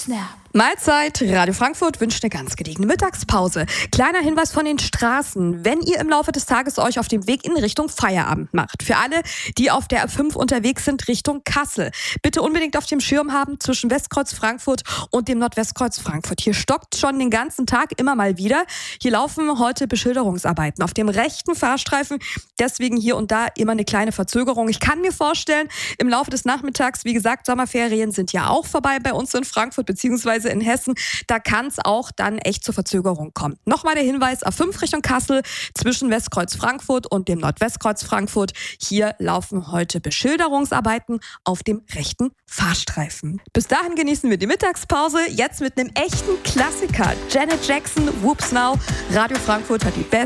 Snap. Mahlzeit, Radio Frankfurt wünscht eine ganz gediegene Mittagspause. Kleiner Hinweis von den Straßen, wenn ihr im Laufe des Tages euch auf dem Weg in Richtung Feierabend macht. Für alle, die auf der A5 unterwegs sind Richtung Kassel. Bitte unbedingt auf dem Schirm haben zwischen Westkreuz Frankfurt und dem Nordwestkreuz Frankfurt. Hier stockt schon den ganzen Tag immer mal wieder. Hier laufen heute Beschilderungsarbeiten auf dem rechten Fahrstreifen. Deswegen hier und da immer eine kleine Verzögerung. Ich kann mir vorstellen, im Laufe des Nachmittags, wie gesagt, Sommerferien sind ja auch vorbei bei uns in Frankfurt bzw. in Hessen. Da kann es auch dann echt zur Verzögerung kommen. Nochmal der Hinweis, A5 Richtung Kassel zwischen Westkreuz Frankfurt und dem Nordwestkreuz Frankfurt. Hier laufen heute Beschilderungsarbeiten auf dem rechten Fahrstreifen. Bis dahin genießen wir die Mittagspause. Jetzt mit einem echten Klassiker. Janet Jackson, Whoops Now. Radio Frankfurt hat die besten